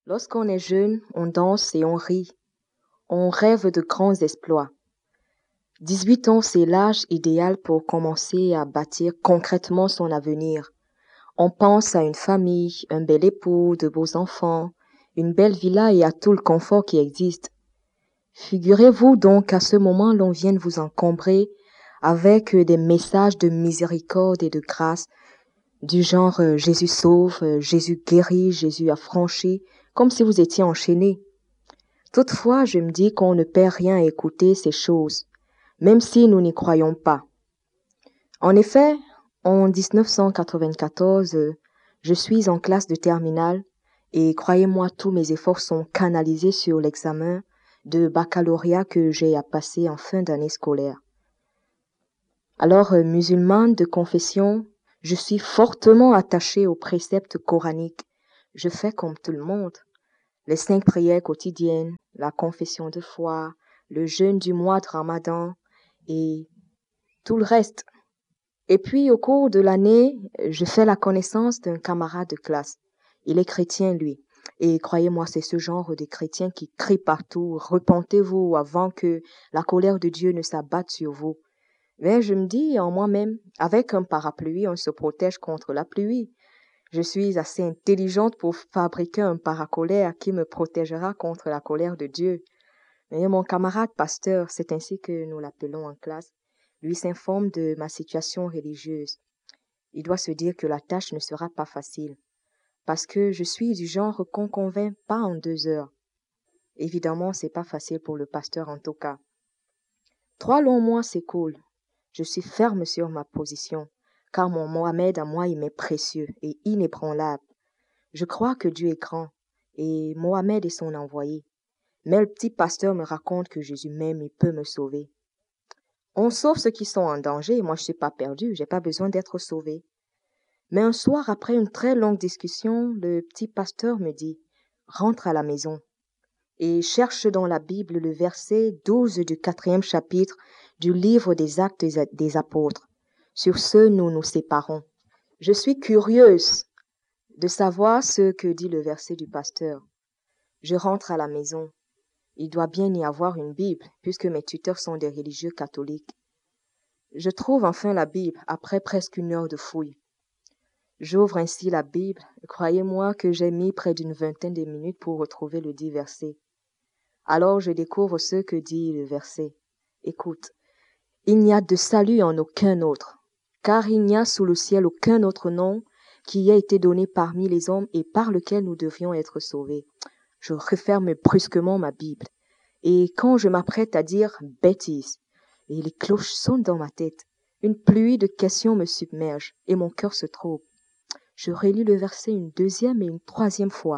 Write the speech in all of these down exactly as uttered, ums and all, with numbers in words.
Lorsqu'on est jeune, on danse et on rit. On rêve de grands exploits. dix-huit ans, c'est l'âge idéal pour commencer à bâtir concrètement son avenir. On pense à une famille, un bel époux, de beaux enfants, une belle villa et à tout le confort qui existe. Figurez-vous donc qu'à ce moment, l'on vienne vous encombrer avec des messages de miséricorde et de grâce du genre euh, Jésus sauve, euh, Jésus guérit, Jésus affranchit, comme si vous étiez enchaîné. Toutefois, je me dis qu'on ne perd rien à écouter ces choses, même si nous n'y croyons pas. En effet, en dix-neuf cent quatre-vingt-quatorze, euh, je suis en classe de terminale et croyez-moi, tous mes efforts sont canalisés sur l'examen de baccalauréat que j'ai à passer en fin d'année scolaire. Alors, euh, musulmane de confession, je suis fortement attachée aux préceptes coraniques. Je fais comme tout le monde. Les cinq prières quotidiennes, la confession de foi, le jeûne du mois de Ramadan et tout le reste. Et puis, au cours de l'année, je fais la connaissance d'un camarade de classe. Il est chrétien, lui. Et croyez-moi, c'est ce genre de chrétien qui crie partout, repentez-vous avant que la colère de Dieu ne s'abatte sur vous. Mais je me dis en moi-même, avec un parapluie, on se protège contre la pluie. Je suis assez intelligente pour fabriquer un paracolère qui me protégera contre la colère de Dieu. Mais mon camarade pasteur, c'est ainsi que nous l'appelons en classe, lui s'informe de ma situation religieuse. Il doit se dire que la tâche ne sera pas facile, parce que je suis du genre qu'on convainc pas en deux heures. Évidemment, c'est pas facile pour le pasteur en tout cas. Trois longs mois s'écoulent. Je suis ferme sur ma position, car mon Mohamed à moi il m'est précieux et inébranlable. Je crois que Dieu est grand, et Mohamed est son envoyé. Mais le petit pasteur me raconte que Jésus même, il peut me sauver. On sauve ceux qui sont en danger, moi je suis pas perdu, j'ai pas besoin d'être sauvé. Mais un soir, après une très longue discussion, le petit pasteur me dit, rentre à la maison et cherche dans la Bible le verset douze du quatrième chapitre du livre des Actes des Apôtres. Sur ce, nous nous séparons. Je suis curieuse de savoir ce que dit le verset du pasteur. Je rentre à la maison. Il doit bien y avoir une Bible, puisque mes tuteurs sont des religieux catholiques. Je trouve enfin la Bible après presque une heure de fouille. J'ouvre ainsi la Bible. Croyez-moi que j'ai mis près d'une vingtaine de minutes pour retrouver le dit verset. Alors je découvre ce que dit le verset. Écoute, il n'y a de salut en aucun autre, car il n'y a sous le ciel aucun autre nom qui ait été donné parmi les hommes et par lequel nous devions être sauvés. Je referme brusquement ma Bible, et quand je m'apprête à dire bêtise, et les cloches sonnent dans ma tête, une pluie de questions me submerge, et mon cœur se trouble. Je relis le verset une deuxième et une troisième fois,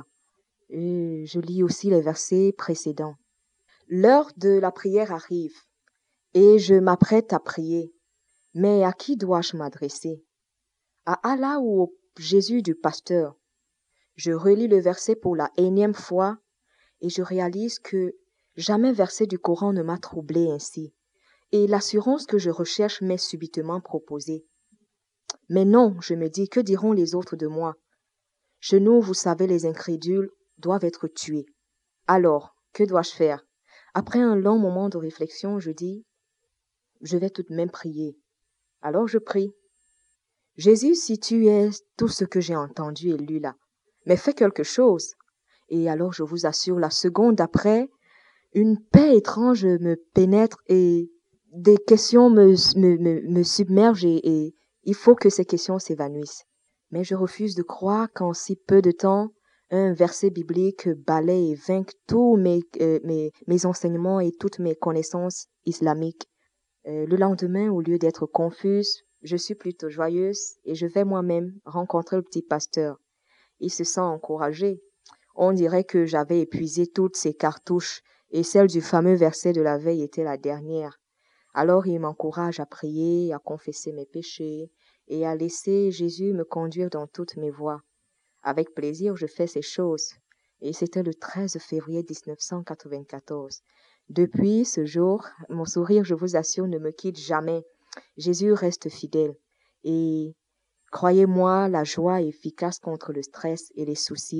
et je lis aussi les versets précédents. L'heure de la prière arrive, et je m'apprête à prier. Mais à qui dois-je m'adresser? À Allah ou au Jésus du pasteur? Je relis le verset pour la énième fois et je réalise que jamais verset du Coran ne m'a troublé ainsi. Et l'assurance que je recherche m'est subitement proposée. Mais non, je me dis, que diront les autres de moi? Chez nous, vous savez, les incrédules doivent être tués. Alors, que dois-je faire? Après un long moment de réflexion, je dis, je vais tout de même prier. Alors je prie. Jésus, si tu es tout ce que j'ai entendu et lu là, mais fais quelque chose. Et alors je vous assure, la seconde après, une paix étrange me pénètre et des questions me, me, me, me submergent et, et il faut que ces questions s'évanouissent. Mais je refuse de croire qu'en si peu de temps, un verset biblique balaye et vainque tous mes, euh, mes, mes enseignements et toutes mes connaissances islamiques. Euh, le lendemain, au lieu d'être confuse, je suis plutôt joyeuse et je vais moi-même rencontrer le petit pasteur. Il se sent encouragé. On dirait que j'avais épuisé toutes ses cartouches et celle du fameux verset de la veille était la dernière. Alors il m'encourage à prier, à confesser mes péchés et à laisser Jésus me conduire dans toutes mes voies. Avec plaisir, je fais ces choses. Et c'était le treize février dix-neuf cent quatre-vingt-quatorze. Depuis ce jour, mon sourire, je vous assure, ne me quitte jamais. Jésus reste fidèle. Et croyez-moi, la joie est efficace contre le stress et les soucis.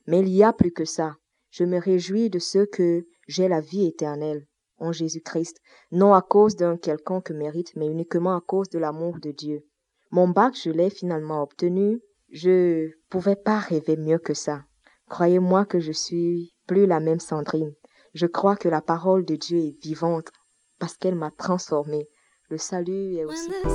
Mais il y a plus que ça. Je me réjouis de ce que j'ai la vie éternelle en Jésus-Christ, non à cause d'un quelconque mérite, mais uniquement à cause de l'amour de Dieu. Mon bac, je l'ai finalement obtenu. Je pouvais pas rêver mieux que ça. Croyez-moi que je suis plus la même Sandrine. Je crois que la parole de Dieu est vivante parce qu'elle m'a transformée. Le salut est aussi